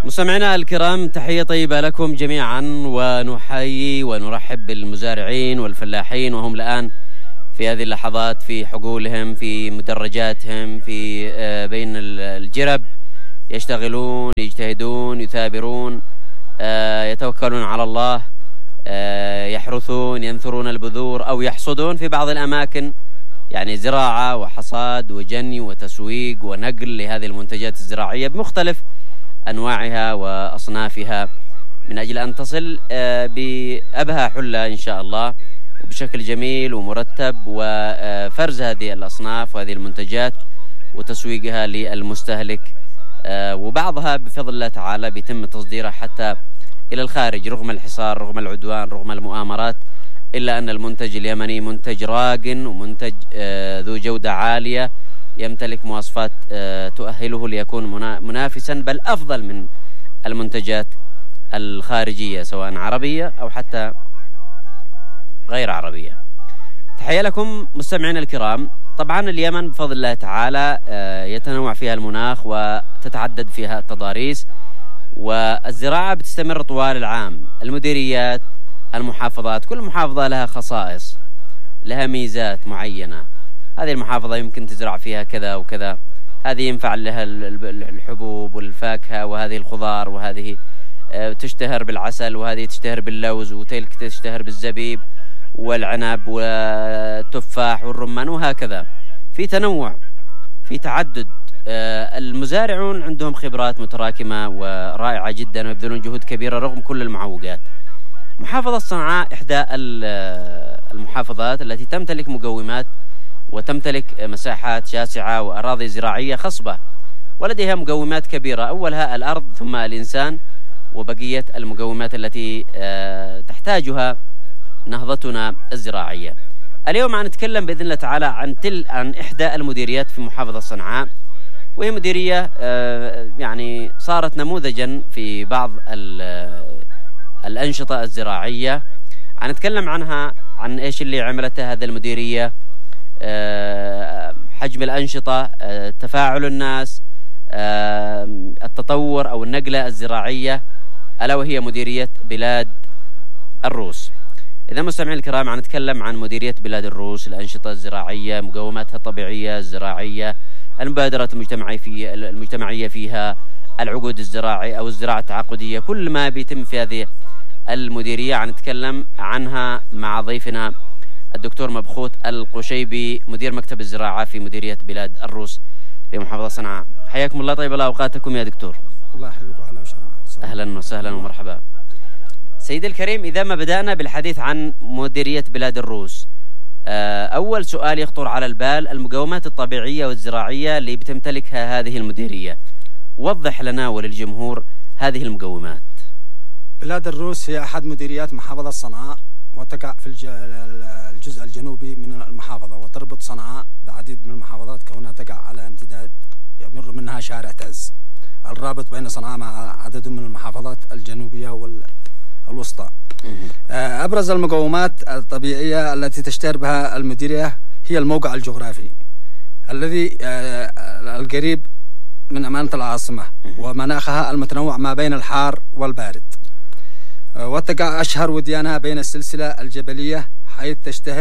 مستمعينا الكرام، تحية طيبة لكم جميعا، ونحيي ونرحب بالمزارعين والفلاحين وهم الآن في هذه اللحظات في حقولهم، في مدرجاتهم، في بين الجرب، يشتغلون، يجتهدون، يثابرون، يتوكلون على الله، يحرثون، ينثرون البذور أو يحصدون في بعض الأماكن، يعني زراعة وحصاد وجني وتسويق ونقل لهذه المنتجات الزراعية بمختلف أنواعها وأصنافها، من أجل أن تصل بأبهى حلة إن شاء الله وبشكل جميل ومرتب، وفرز هذه الأصناف وهذه المنتجات وتسويقها للمستهلك، وبعضها بفضل الله تعالى بيتم تصديرها حتى إلى الخارج رغم الحصار، رغم العدوان، رغم المؤامرات، إلا أن المنتج اليمني منتج راقٍ ومنتج ذو جودة عالية، يمتلك مواصفات تؤهله ليكون منافسا بل أفضل من المنتجات الخارجية سواء عربية أو حتى غير عربية. تحية لكم مستمعين الكرام. طبعا اليمن بفضل الله تعالى يتنوع فيها المناخ وتتعدد فيها التضاريس، والزراعة بتستمر طوال العام. المديريات، المحافظات، كل محافظة لها خصائص، لها ميزات معينة. هذه المحافظة يمكن تزرع فيها كذا وكذا، هذه ينفع لها الحبوب والفاكهة، وهذه الخضار، وهذه تشتهر بالعسل، وهذه تشتهر باللوز، وتلك تشتهر بالزبيب والعنب والتفاح والرمان، وهكذا. في تنوع، في تعدد. المزارعون عندهم خبرات متراكمة ورائعة جدا، ويبذلون جهود كبيرة رغم كل المعوقات. محافظة صنعاء إحدى المحافظات التي تمتلك مقومات وتمتلك مساحات شاسعة وأراضي زراعية خصبة، ولديها مقومات كبيرة، أولها الأرض ثم الإنسان، وبقية المقومات التي تحتاجها نهضتنا الزراعية. اليوم نتكلم بإذن الله تعالى عن إحدى المديريات في محافظة صنعاء، وهي مديرية يعني صارت نموذجا في بعض الأنشطة الزراعية. نتكلم عنها، عن إيش اللي عملته هذه المديرية، حجم الأنشطة، تفاعل الناس، التطور أو النقلة الزراعية، ألا وهي مديرية بلاد الروس. إذا مستمعين الكرام، نتكلم عن مديرية بلاد الروس، الأنشطة الزراعية، مقوماتها الطبيعية الزراعية، المبادرات المجتمعية فيها، العقود الزراعية أو الزراعة التعاقدية، كل ما بيتم في هذه المديرية نتكلم عنها مع ضيفنا الدكتور مبخوت القشيبي، مدير مكتب الزراعة في مديرية بلاد الروس في محافظة صنعاء. حياكم الله، طيب الله أوقاتكم يا دكتور. الله يحييكم. أهلا وسهلا ومرحبا. سيدي الكريم، إذا ما بدأنا بالحديث عن مديرية بلاد الروس، أول سؤال يخطر على البال المقومات الطبيعية والزراعية اللي بتمتلكها هذه المديرية. وضح لنا وللجمهور هذه المقومات. بلاد الروس هي أحد مديريات محافظة صنعاء، وتقع في الجزء الجنوبي من المحافظة، وتربط صنعاء بعديد من المحافظات، كونها تقع على امتداد يمر منها شارع تعز الرابط بين صنعاء مع عدد من المحافظات الجنوبية والوسطى. أبرز المقومات الطبيعية التي تشتهر بها المديرية هي الموقع الجغرافي الذي القريب من أمانة العاصمة، ومناخها المتنوع ما بين الحار والبارد، وتقع أشهر وديانها بين السلسلة الجبلية، حيث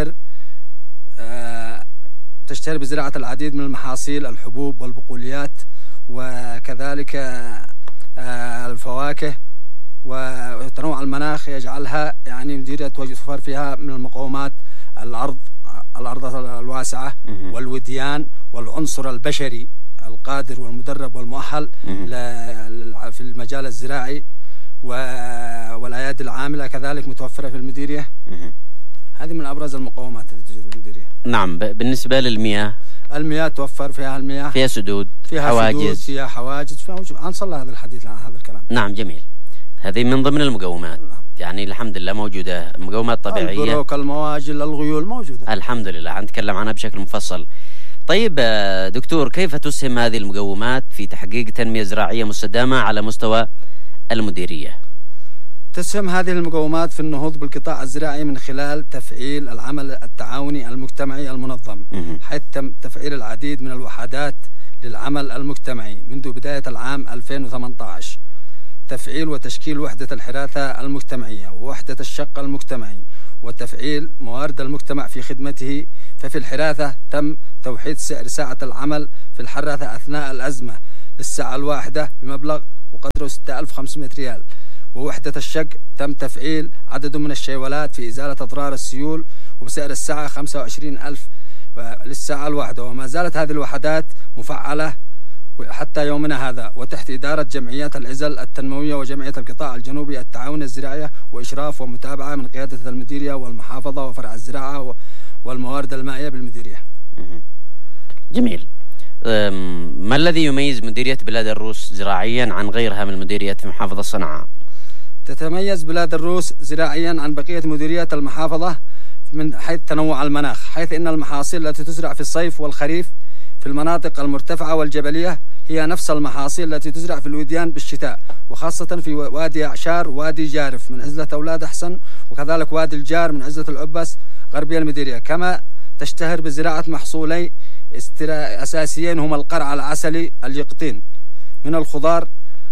تشتهر بزراعة العديد من المحاصيل، الحبوب والبقوليات، وكذلك الفواكه. وتنوع المناخ يجعلها يعني مديرية توفر فيها من المقومات الأرض الواسعة والوديان والعنصر البشري القادر والمدرب والمؤهل في المجال الزراعي، والأيادي العاملة كذلك متوفرة في المديرية. هذه من أبرز المقومات التي توجد في المديرية. نعم. بالنسبة للمياه، المياه توفر فيها المياه، فيها سدود، فيها حواجز، فيها حواجز، فيها نصل هذا الحديث عن هذا الكلام. نعم، جميل. هذه من ضمن المقومات. نعم. يعني الحمد لله موجودة مقومات طبيعية، البروك، المواجل، الغيول موجودة الحمد لله. نتكلم عنها بشكل مفصل. طيب دكتور، كيف تسهم هذه المقومات في تحقيق تنمية زراعية مستدامة على مستوى المديرية؟ تسهم هذه المقومات في النهوض بالقطاع الزراعي من خلال تفعيل العمل التعاوني المجتمعي المنظم، حيث تم تفعيل العديد من الوحدات للعمل المجتمعي منذ بداية العام 2018. تفعيل وتشكيل وحدة الحراثة المجتمعية ووحدة الشق المجتمعي وتفعيل موارد المجتمع في خدمته. ففي الحراثة تم توحيد سعر ساعة العمل في الحراثة أثناء الأزمة للساعة الواحدة بمبلغ وقدره 6500 ريال. ووحدة الشق تم تفعيل عدد من الشيولات في إزالة أضرار السيول وبسعر الساعة 25,000 للساعة الواحدة. وما زالت هذه الوحدات مفعلة حتى يومنا هذا وتحت إدارة جمعيات العزل التنموية وجمعية القطاع الجنوبي التعاون الزراعية وإشراف ومتابعة من قيادة المديرية والمحافظة وفرع الزراعة والموارد المائية بالمديرية. جميل. ما الذي يميز مديرية بلاد الروس زراعيا عن غيرها من المديريات في محافظة صنعاء؟ تتميز بلاد الروس زراعيا عن بقية مديريات المحافظة من حيث تنوع المناخ، حيث إن المحاصيل التي تزرع في الصيف والخريف في المناطق المرتفعة والجبلية هي نفس المحاصيل التي تزرع في الوديان بالشتاء، وخاصة في وادي أعشار وادي جارف من عزلة أولاد أحسن، وكذلك وادي الجار من عزلة العبس غربية المديرية. كما تشتهر بزراعة محصولي أساسيين هما القرع العسلي اليقطين من الخضار،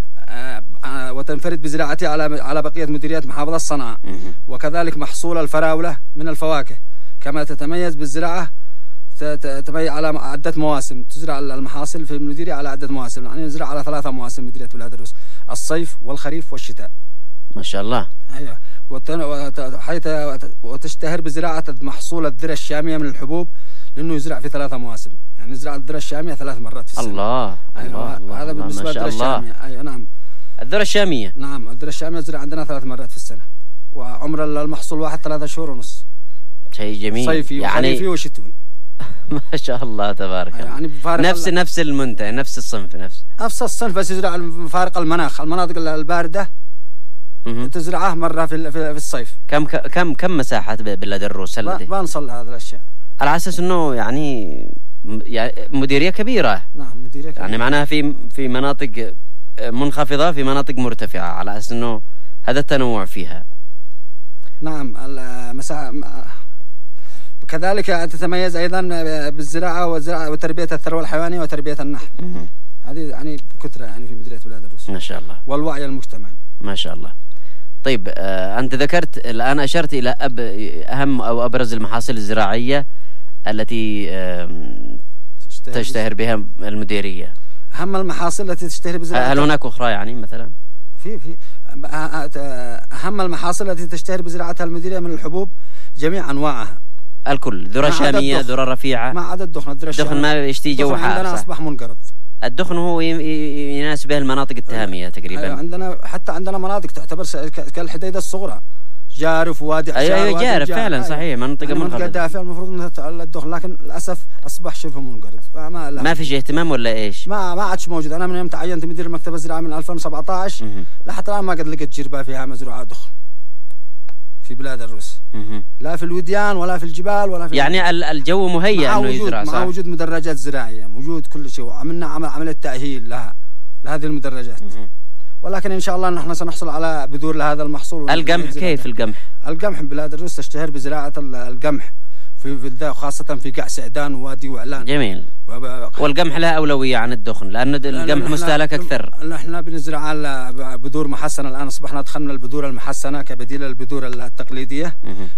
وتنفرد بزراعته على بقية مديريات محافظة صنعاء، وكذلك محصول الفراولة من الفواكه. كما تتميز بالزراعة تبي على عدة مواسم، تزرع المحاصيل في المديرية على عدة مواسم، يعني نزرع على 3 مواسم مديرية بلاد الروس: الصيف والخريف والشتاء. ما شاء الله. أيوة. حيث وتشتهر بزراعة محصول الذرة الشامية من الحبوب، لأنه يزرع في 3 مواسم، يعني نزرع الذرة الشامية 3 مرات في السنة. الله. أيوة. الله. هذا بالنسبة للذرة الشامية. أيوة نعم. الذرة الشامية. نعم، الذرة الشامية تزرع عندنا 3 مرات في السنة، وعمر المحصول واحد 3 شهور ونص. شيء جميل. صيفي يعني وخريفي وشتوي. ما شاء الله تبارك الله. يعني نفس المنتج، نفس الصنف، نفس الصنف، بس يزرع فارق المناخ. المناطق الباردة تزرعه مرة في الصيف. كم مساحة بلاد الروس التي بنصل هذه الأشياء على أساس إنه يعني مديرية كبيرة؟ نعم، مديرية كبيرة. يعني معناها في مناطق منخفضة، في مناطق مرتفعة، على أساس إنه هذا التنوع فيها. نعم. المساحة كذلك تتميز أيضا بالزراعة وتربية الثروة الحيوانية وتربية النحل. هذه يعني بكثرة يعني في مديرية بلاد الروس. ما شاء الله. والوعي المجتمعي. ما شاء الله. طيب، أنت ذكرت الآن، أشرت إلى أهم أو أبرز المحاصيل الزراعية التي تشتهر بها المديرية. أهم المحاصيل التي تشتهر بزراعتها. هل هناك أخرى يعني مثلا؟ في أهم المحاصيل التي تشتهر بزراعتها المديرية من الحبوب جميع أنواعها. الكل، ذرة شامية، ذرة رفيعة. ما عدا الدخن. الدخن ما يشتي جو حار. عندنا أصبح منقرض. الدخن هو يناسب المناطق التهامية تقريبا. أيوة. حتى عندنا مناطق تعتبر كالحديدة الصغرى، جارف ووادي أعشار. أيوة جارف فعلا. صحيح، منطقة منخفضة دافئة المفروض الدخن، لكن للأسف أصبح شبه منقرض. ما فيش اهتمام ولا إيش؟ ما عادش موجود. أنا من يوم تعينت مدير المكتب الزراعي من 2017 لحتى الآن ما قد لقيت جربة فيها مزروعة دخن في بلاد الروس، لا في الوديان ولا في الجبال ولا في يعني الجو مهيأ انه يزرع، صح؟ مع وجود مدرجات زراعية، موجود كل شيء، وعملنا عملية تأهيل لهذه المدرجات. ولكن ان شاء الله نحن سنحصل على بذور لهذا المحصول. القمح كيف؟ القمح بلاد الروس تشتهر بزراعة القمح في خاصة في قاع سعدان ووادي وعلان. جميل. والقمح له أولوية عن الدخن لأن القمح مستهلك أكثر. نحن بنزرع على بذور محسنة. الآن أصبحنا دخلنا البذور المحسنة كبديل للبذور التقليدية.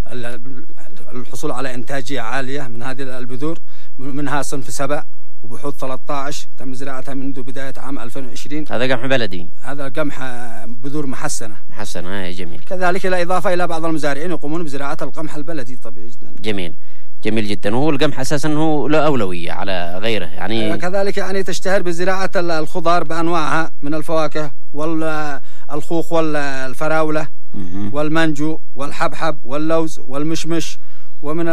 الحصول على إنتاجية عالية من هذه البذور، منها صنف 7 وبحوث 13 تم زراعتها منذ بداية عام 2020. هذا قمح بلدي؟ هذا قمح بذور محسنة. جميل. كذلك الإضافة إلى بعض المزارعين يقومون بزراعة القمح البلدي طبيعي جدا. جميل جدا. وهو القمح أساسا هو له أولوية على غيره يعني. كذلك يعني تشتهر بزراعة الخضار بأنواعها من الفواكه والخوخ والفراولة والمانجو والحبحب واللوز والمشمش. ومن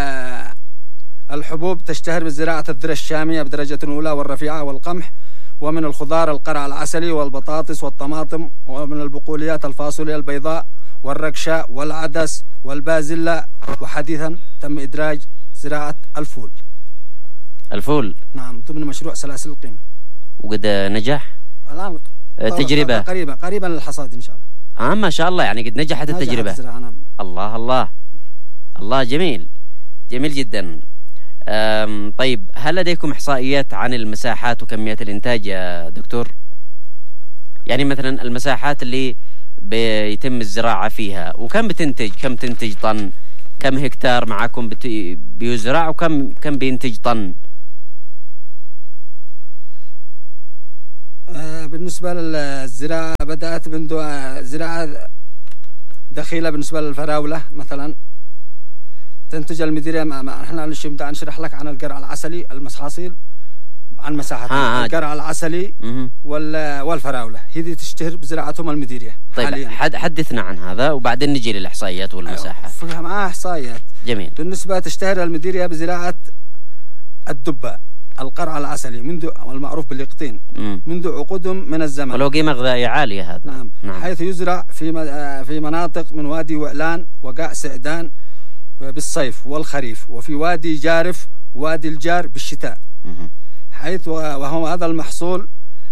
الحبوب تشتهر بزراعة الذرة الشامية بدرجة أولى والرفيعة والقمح. ومن الخضار القرع العسلي والبطاطس والطماطم. ومن البقوليات الفاصوليا البيضاء والركشة والعدس والبازلة. وحديثا تم إدراج زراعة الفول. نعم، ضمن مشروع سلاسل القيمة. وقد نجح الآن تجربة قريبا للحصاد إن شاء الله. ما شاء الله، يعني قد نجحت التجربة. نعم. الله جميل جدا. طيب، هل لديكم إحصائيات عن المساحات وكميات الإنتاج يا دكتور؟ يعني مثلا المساحات اللي بيتم الزراعة فيها، وكم بتنتج، كم تنتج طن، كم هكتار معكم بيزرع، وكم بينتج طن؟ بالنسبة للزراعة بدأت منذ زراعة دخيلة. بالنسبة للفراولة مثلا تنتج المديرية احنا بدنا نشرح لك عن القرع العسلي، المحاصيل عن مساحة القرع العسلي والفراولة هذه تشتهر بزراعتهم المديرية. طيب حدثنا عن هذا وبعدين نجي للإحصائيات والمساحة. أيوة معها إحصائيات. جميل. بالنسبة تشتهر المديرية بزراعة الدبة القرع العسلي منذ المعروف باليقطين منذ عقود من الزمن، ولو قيمة غذائية عالية هذا. نعم. حيث يزرع في مناطق من وادي وعلان وقاع سعدان بالصيف والخريف، وفي وادي جارف وادي الجار بالشتاء. حيث وهو هذا المحصول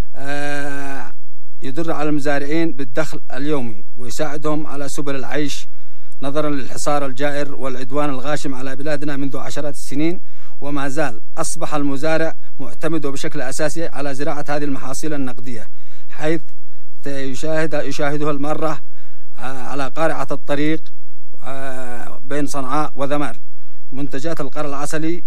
يدر على المزارعين بالدخل اليومي ويساعدهم على سبل العيش نظرا للحصار الجائر والعدوان الغاشم على بلادنا منذ عشرات السنين. وما زال أصبح المزارع معتمد بشكل أساسي على زراعة هذه المحاصيل النقدية، حيث يشاهده المرة على قارعة الطريق بين صنعاء وذمار منتجات القرع العسلي.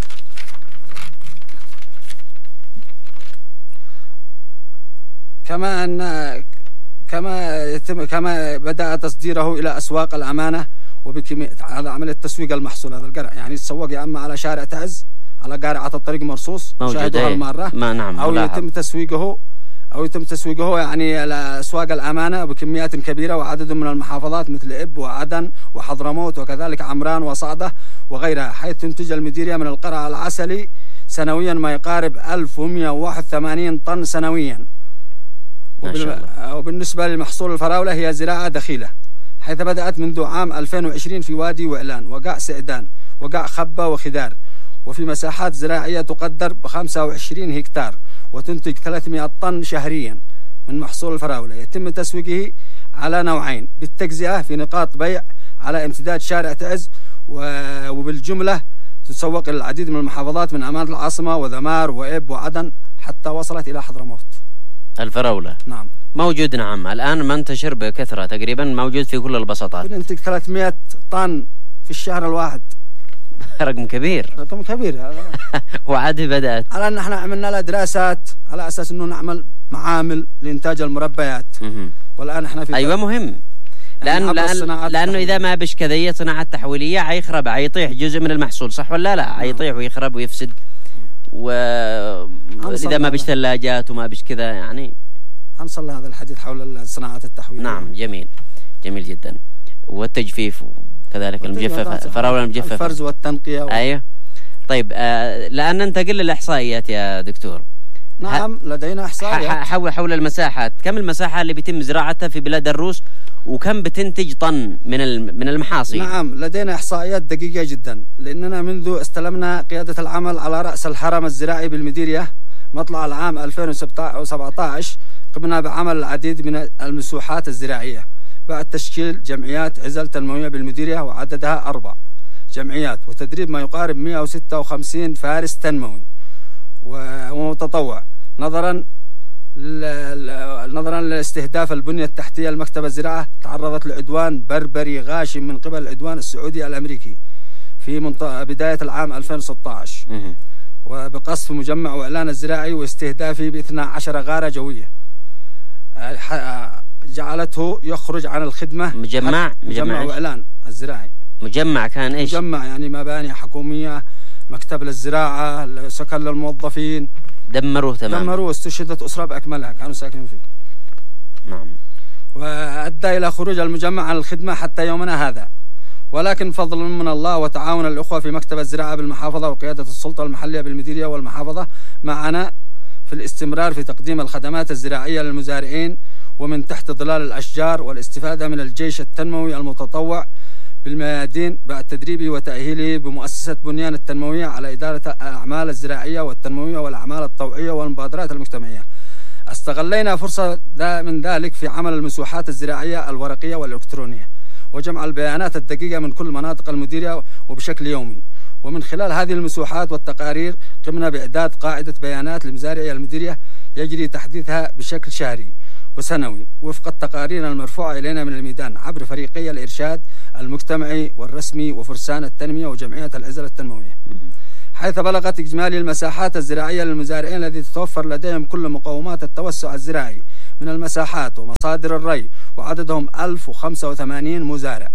كما بدأ تصديره إلى أسواق الأمانة وبكمية على عملية تسويق المحصول. هذا القرع يعني يتسوق يا أما على شارع تعز على قارعة الطريق مرصوص شاهدوها المرة، نعم، أو يتم تسويقه يعني على أسواق الأمانة بكميات كبيرة وعدد من المحافظات مثل إب وعدن وحضرموت وكذلك عمران وصعدة وغيرها، حيث تنتج المديرية من القرع العسلي سنويا ما يقارب 1181 طن سنويا. وبالنسبة لمحصول الفراولة هي زراعة دخيلة، حيث بدأت منذ عام 2020 في وادي وعلان وقاع سعدان وقاع خبة وخدار، وفي مساحات زراعية تقدر ب25 هكتار، وتنتج 300 طن شهريا من محصول الفراولة. يتم تسويقه على نوعين: بالتجزئة في نقاط بيع على امتداد شارع تعز، وبالجملة تسوق إلى العديد من المحافظات من أمانة العاصمة وذمار وإب وعدن حتى وصلت إلى حضرموت. الفراولة نعم موجود، نعم الآن منتشر بكثرة، تقريبا موجود في كل البساطات. بننتج 300 طن في الشهر الواحد. رقم كبير. رقم كبير. وعاد بدأت على أن احنا عملنا لها دراسات على أساس أنه نعمل معامل لإنتاج المربيات. والآن احنا في أيوة مهم، لأنه إذا ما بش كذية صناعة تحويلية عيخرب، عيطيح جزء من المحصول، صح ولا لا؟ عيطيح ويخرب ويفسد، وإذا ما بش ثلاجات وما بش كذا يعني. هنصل هذا الحديث حول صناعة التحويل. نعم جميل، جميل جدا. والتجفيف وكذلك المجففة، الفراولة المجففة، الفرز والتنقية أيوه. طيب لأن ننتقل للإحصائيات يا دكتور. نعم لدينا إحصائيات حول المساحات. كم المساحة اللي بيتم زراعتها في بلاد الروس، وكم بتنتج طن من المحاصيل؟ نعم لدينا إحصائيات دقيقة جدا، لأننا منذ استلمنا قيادة العمل على رأس الحرم الزراعي بالمديرية مطلع العام 2017 قمنا بعمل العديد من المسوحات الزراعية بعد تشكيل جمعيات عزل تنموية بالمديرية، وعددها 4 جمعيات، وتدريب ما يقارب 156 فارس تنموي ومتطوع نظرا لاستهداف البنية التحتية. المكتبة الزراعة تعرضت لعدوان بربري غاشم من قبل العدوان السعودي الأمريكي في بداية العام 2016 وبقصف مجمع وعلان الزراعي واستهدافه ب12 غارة جوية جعلته يخرج عن الخدمة. مجمع وعلان الزراعي. مجمع كان ايش؟ مجمع يعني مباني حكومية، مكتب للزراعة، سكن للموظفين، دمروه تماما. دمروه، استشهدت أسرة بأكملها كانوا ساكنين فيه. نعم. وأدى إلى خروج المجمع عن الخدمة حتى يومنا هذا، ولكن فضل من الله وتعاون الأخوة في مكتب الزراعة بالمحافظة وقيادة السلطة المحلية بالمديرية والمحافظة معنا في الاستمرار في تقديم الخدمات الزراعية للمزارعين ومن تحت ظلال الأشجار، والاستفادة من الجيش التنموي المتطوع بالميادين بعد تدريبه وتأهيله بمؤسسة بنيان التنموية على إدارة الأعمال الزراعية والتنموية والأعمال الطوعية والمبادرات المجتمعية. استغلينا فرصة من ذلك في عمل المسوحات الزراعية الورقية والإلكترونية وجمع البيانات الدقيقة من كل مناطق المديرية وبشكل يومي، ومن خلال هذه المسوحات والتقارير قمنا بإعداد قاعدة بيانات لمزارعي المديرية يجري تحديثها بشكل شهري، وسنوي وفق التقارير المرفوعة إلينا من الميدان عبر فريقي الإرشاد المجتمعي والرسمي وفرسان التنمية وجمعية العزلة التنموية، حيث بلغت إجمالي المساحات الزراعية للمزارعين الذي تتوفر لديهم كل مقومات التوسع الزراعي من المساحات ومصادر الري، وعددهم 1085 مزارع،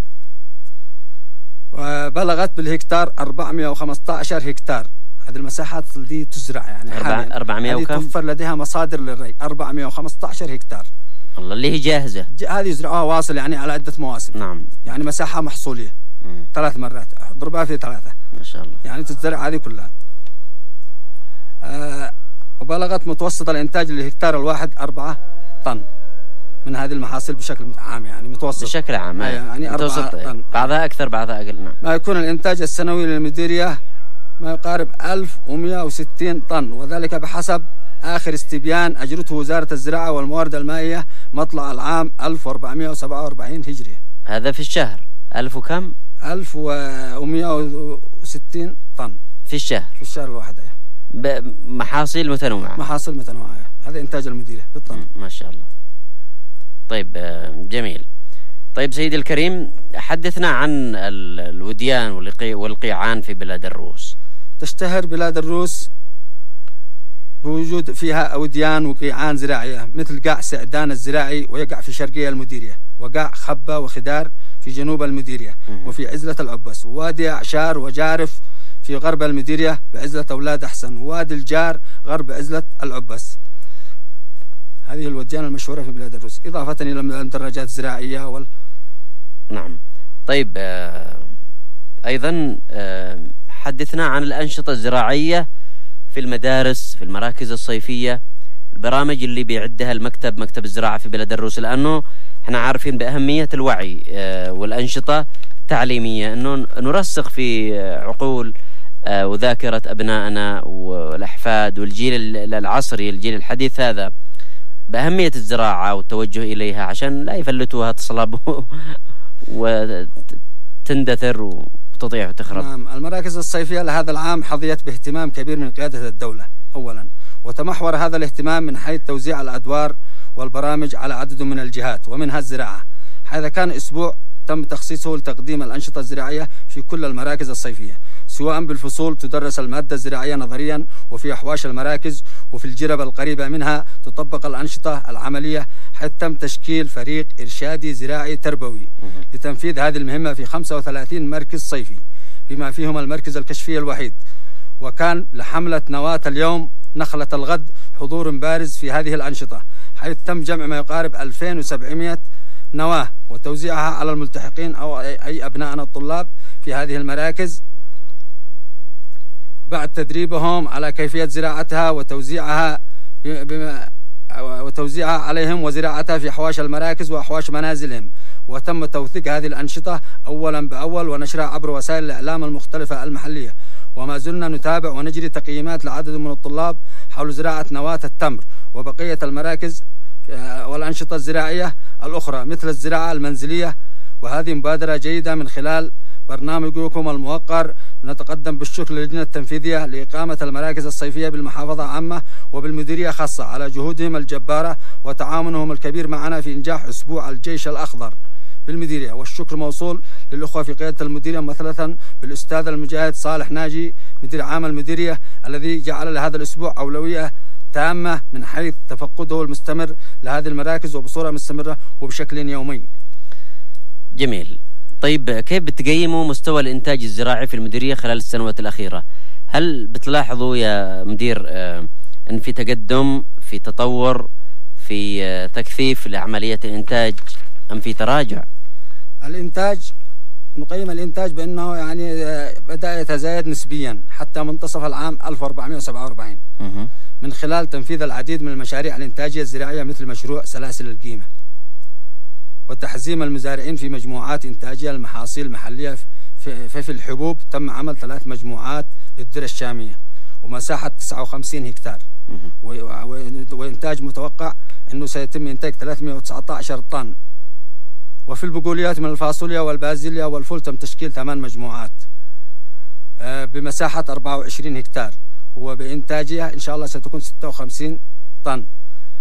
وبلغت بالهكتار 415 هكتار. هذه المساحات اللي تزرع يعني 400 وكم؟ توفر لديها مصادر للري 415 هكتار. الله، اللي هي جاهزة هذه يزرعوها واصل يعني على عدة مواسم. نعم. يعني مساحة محصولية 3 مرات اضربها في 3 ما شاء الله، يعني تزرع هذه كلها. وبلغت متوسط الإنتاج للهكتار الواحد 4 طن من هذه المحاصيل بشكل عام، يعني متوسط بشكل عام يعني 4 طن، بعضها أكثر بعضها أقل. نعم. ما يكون الإنتاج السنوي للمديرية ما يقارب 1160 طن، وذلك بحسب آخر استبيان أجرته وزارة الزراعة والموارد المائية مطلع العام 1447 هجرية. هذا في الشهر 1000 وكم؟ 1160 طن في الشهر. في الشهر الواحد. محاصيل متنوعة. محاصيل متنوعة، هذا إنتاج المديرية بالطن. ما شاء الله. طيب جميل. طيب سيدي الكريم، حدثنا عن الوديان والقيعان في بلاد الروس. تشتهر بلاد الروس بوجود فيها وديان وقيعان زراعية، مثل قاع سعدان الزراعي ويقع في شرقية المديرية، وقاع خبة وخدار في جنوب المديرية وفي عزلة العبس، ووادي أعشار وجارف في غرب المديرية بعزلة أولاد أحسن، ووادي الجار غرب عزلة العبس. هذه الوديان المشهورة في بلاد الروس، إضافة إلى المدرجات الزراعية نعم. طيب أيضا حدثنا عن الأنشطة الزراعية في المدارس، في المراكز الصيفية، البرامج اللي بيعدها مكتب الزراعة في بلاد الروس، لأنه احنا عارفين بأهمية الوعي والأنشطة التعليمية، أنه نرسخ في عقول وذاكرة أبنائنا والأحفاد والجيل العصري، الجيل الحديث هذا، بأهمية الزراعة والتوجه إليها عشان لا يفلتوها تصلب وتندثر وتضيع وتخرب. نعم. المراكز الصيفية لهذا العام حظيت باهتمام كبير من قيادة الدولة أولا، وتمحور هذا الاهتمام من حيث توزيع الأدوار والبرامج على عدد من الجهات ومنها الزراعة، حيث كان أسبوع تم تخصيصه لتقديم الأنشطة الزراعية في كل المراكز الصيفية، سواء بالفصول تدرس المادة الزراعية نظريا، وفي أحواش المراكز وفي الجرب القريبة منها تطبق الأنشطة العملية، حيث تم تشكيل فريق إرشادي زراعي تربوي لتنفيذ هذه المهمة في 35 مركز صيفي، بما فيهم المركز الكشفي الوحيد. وكان لحملة نواة اليوم نخلة الغد حضور بارز في هذه الأنشطة، حيث تم جمع ما يقارب 2700 نواة وتوزيعها على الملتحقين أو أي أبنائنا الطلاب في هذه المراكز، بعد تدريبهم على كيفية زراعتها وتوزيعها عليهم وزراعتها في أحواش المراكز وأحواش منازلهم. وتم توثيق هذه الأنشطة أولا بأول ونشرها عبر وسائل الإعلام المختلفة المحلية، وما زلنا نتابع ونجري تقييمات لعدد من الطلاب حول زراعة نواة التمر وبقية المراكز والأنشطة الزراعية الأخرى مثل الزراعة المنزلية. وهذه مبادرة جيدة من خلال برنامجكم الموقر. نتقدم بالشكر للجنة التنفيذية لإقامة المراكز الصيفية بالمحافظة عامة وبالمديرية خاصة على جهودهم الجبارة وتعاونهم الكبير معنا في إنجاح أسبوع الجيش الأخضر بالمديرية. والشكر موصول للأخوة في قيادة المديرية مثلثا بالأستاذ المجاهد صالح ناجي مدير عام المديرية، الذي جعل لهذا الأسبوع أولوية تامة من حيث تفقده المستمر لهذه المراكز وبصورة مستمرة وبشكل يومي. جميل. طيب كيف بتقيموا مستوى الإنتاج الزراعي في المديرية خلال السنوات الأخيرة؟ هل بتلاحظوا يا مدير أن في تقدم، في تطور، في تكثيف لعملية الإنتاج، أم في تراجع؟ الإنتاج، نقيم الإنتاج بأنه يعني بدأ يتزايد نسبيا حتى منتصف العام 1447 من خلال تنفيذ العديد من المشاريع الإنتاجية الزراعية مثل مشروع سلاسل القيمة وتحزيم المزارعين في مجموعات إنتاجية المحاصيل المحلية. في الحبوب تم عمل 3 مجموعات للذرة الشامية ومساحة 59 هكتار، وإنتاج متوقع أنه سيتم إنتاج 319 طن. وفي البقوليات من الفاصوليا والبازيليا والفول تم تشكيل 8 مجموعات بمساحة 24 هكتار وبإنتاجها إن شاء الله ستكون 56 طن.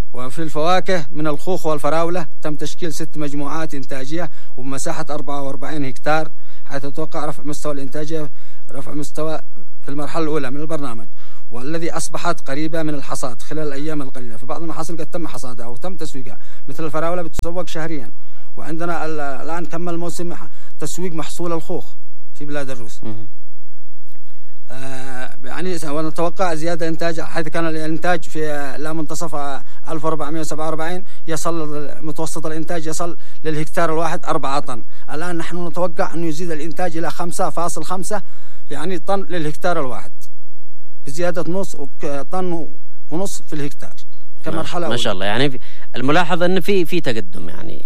وفي الفواكه من الخوخ والفراولة تم تشكيل 6 مجموعات إنتاجية وبمساحة 44 هكتار، حيث يتوقع رفع مستوى الإنتاجية في المرحلة الأولى من البرنامج، والذي أصبحت قريبة من الحصاد خلال الأيام القليلة. في بعض المحاصيل قد تم حصادها وتم تسويقها، مثل الفراولة بتسوق شهريا، وعندنا الآن كمل موسم تسويق محصول الخوخ في بلاد الروس. يعني ونتوقع زيادة إنتاج، حيث كان الإنتاج في منتصف 1447 يصل متوسط الإنتاج يصل للهكتار الواحد 4 طن. الآن نحن نتوقع أن يزيد الإنتاج إلى 5.5 يعني طن للهكتار الواحد، بزيادة نص طن ونص في الهكتار كمرحلة ما شاء الله. يعني الملاحظ أن في تقدم يعني.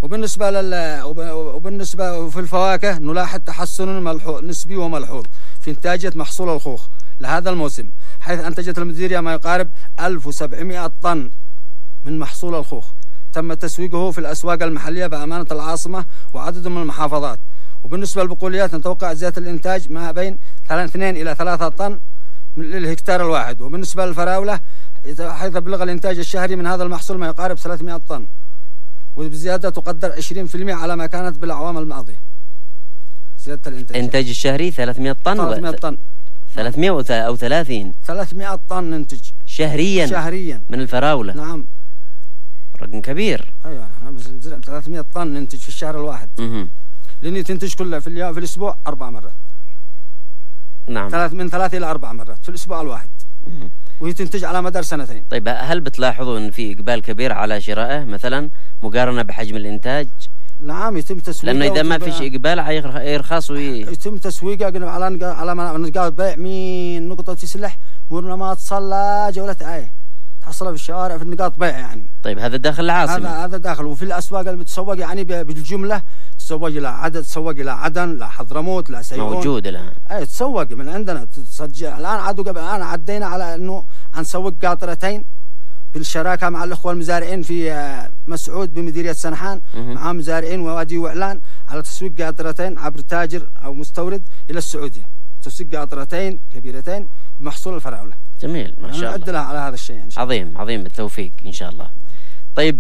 وبالنسبة في الفواكه نلاحظ تحسن نسبي وملحوظ في إنتاجية محصول الخوخ لهذا الموسم، حيث أنتجت المديرية ما يقارب 1700 طن من محصول الخوخ، تم تسويقه في الأسواق المحلية بأمانة العاصمة وعدد من المحافظات. وبالنسبة للبقوليات نتوقع زيادة الإنتاج ما بين 2 إلى 3 طن للهكتار الواحد. وبالنسبة للفراولة حيث بلغ الإنتاج الشهري من هذا المحصول ما يقارب 300 طن، وبزيادة تقدر 20% على ما كانت بالأعوام الماضية. زيادة الإنتاج الشهري 300 طن. 300 طن 300 أو 30 300 طن ننتج شهريا من الفراولة. نعم، رقم كبير. ايوه 300 طن ننتج في الشهر الواحد. لأني تنتج كلها في الأسبوع 4 مرات. نعم، من 3 إلى 4 مرات في الأسبوع الواحد. وهي تنتج على مدار 2 طيب، هل بتلاحظوا أن في إقبال كبير على شرائه مثلا مقارنة بحجم الإنتاج؟ نعم، يتم تسويقه، لأنه إذا ما فيش إقبال يرخص يتم تسويقه على نقاط بيع من نقطة سلح مرنا ما تصلى جولة تحصلها في الشوارع في النقاط بيع يعني. طيب، هذا داخل العاصمة. هذا داخل. وفي الأسواق اللي بتسوق يعني بالجملة، تسوق إلى عدن، لا حضرموت، لا سيئون، موجود الآن. تسوق من عندنا تسجل الآن. الآن عدينا على إنه هنسوق قاطرتين بالشراكة مع الأخوة المزارعين في مسعود بمديرية سنحان، مع مزارعين ووادي وعلان، على تسويق قاطرتين عبر تاجر أو مستورد إلى السعودية، تسويق قاطرتين كبيرتين بمحصول الفراولة. جميل، ما شاء الله. نعدلها على هذا الشيء إن شاء الله. عظيم بالتوفيق إن شاء الله. طيب،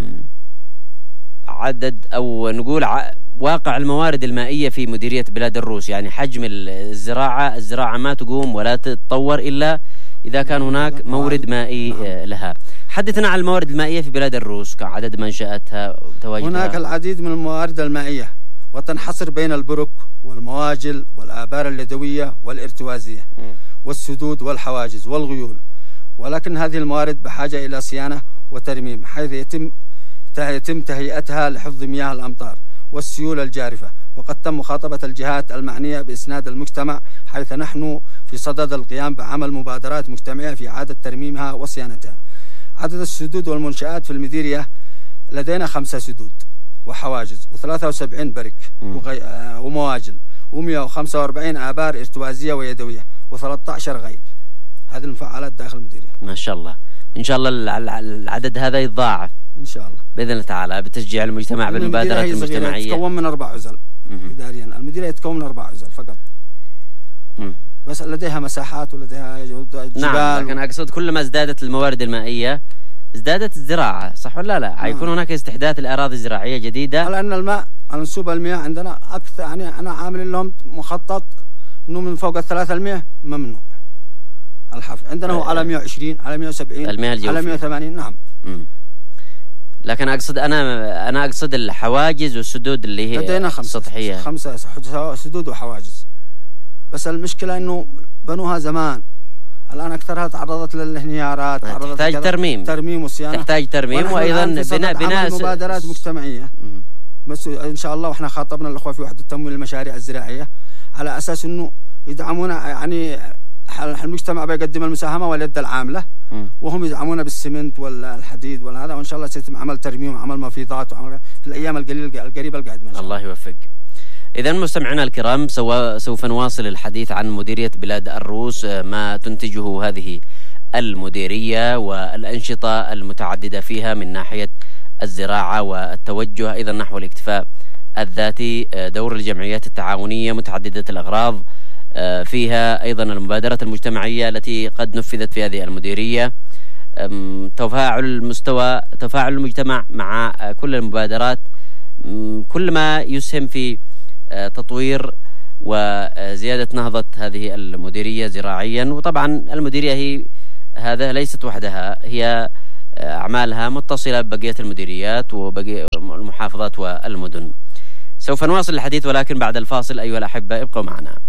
عدد أو نقول واقع الموارد المائية في مديرية بلاد الروس، يعني حجم الزراعة ما تقوم ولا تتطور إلا إذا كان هناك مورد مائي لها. حدثنا عن الموارد المائية في بلاد الروس، كعدد منشآتها وتواجدها. هناك العديد من الموارد المائية، وتنحصر بين البرك والمواجل والآبار اليدوية والارتوازية والسدود والحواجز والغيول، ولكن هذه الموارد بحاجة إلى صيانة وترميم، حيث يتم تهيئتها لحفظ مياه الأمطار والسيول الجارفة. وقد تم مخاطبة الجهات المعنية بإسناد المجتمع، حيث نحن في صدد القيام بعمل مبادرات مجتمعية في إعادة ترميمها وصيانتها. عدد السدود والمنشآت في المديرية لدينا 5 سدود وحواجز و73 برك ومواجل و145 آبار ارتوازية ويدوية و13 غيل. هذه المفعلات داخل المديرية. ما شاء الله. إن شاء الله العدد هذا يتضاعف إن شاء الله بإذن الله تعالى بتشجيع المجتمع بالمبادرات المجتمعية. تتكون من 4 عزل إداريا. المديرية تتكون من 4 عزل فقط. بس لديها مساحات ولديها جبال. نعم، لكن أقصد كلما ازدادت الموارد المائية ازدادت الزراعة، صح ولا لا؟ حيكون هناك استحداث الأراضي الزراعية جديدة. على أن الماء، منسوب المياه عندنا أكثر، يعني أنا عامل لهم مخطط إنه من فوق 300 ممنوع الحفر. عندنا هو على 120 على 170 على 180. نعم. لكن أنا أقصد الحواجز والسدود اللي هي لدينا 5 سطحية. 5 سدود وحواجز، بس المشكلة إنه بنوها زمان، الآن أكثرها تعرضت للانهيارات، تحتاج ترميم وصيانة، تحتاج ترميم، وأيضا بناء مبادرات مجتمعية. بس إن شاء الله، وإحنا خاطبنا الأخوة في وحدة تمويل المشاريع الزراعية على أساس إنه يدعمونا، يعني المجتمع بيقدم المساهمة واليد العاملة، وهم يدعمونا بالسمنت والحديد والهذا، وإن شاء الله سيتم عمل ترميم وعمل مفيضات وعمل في الأيام القريبة القادمة. الله يوفق. إذا مستمعينا الكرام، سوف نواصل الحديث عن مديرية بلاد الروس، ما تنتجه هذه المديرية والأنشطة المتعددة فيها من ناحية الزراعة والتوجه أيضا نحو الاكتفاء الذاتي، دور الجمعيات التعاونية متعددة الأغراض فيها، أيضا المبادرات المجتمعية التي قد نفذت في هذه المديرية، تفاعل المجتمع مع كل المبادرات، كل ما يسهم في تطوير وزيادة نهضة هذه المديرية زراعيا. وطبعا المديرية هي هذا ليست وحدها، هي أعمالها متصلة ببقية المديريات وبقية المحافظات والمدن. سوف نواصل الحديث ولكن بعد الفاصل أيها الأحبة ابقوا معنا.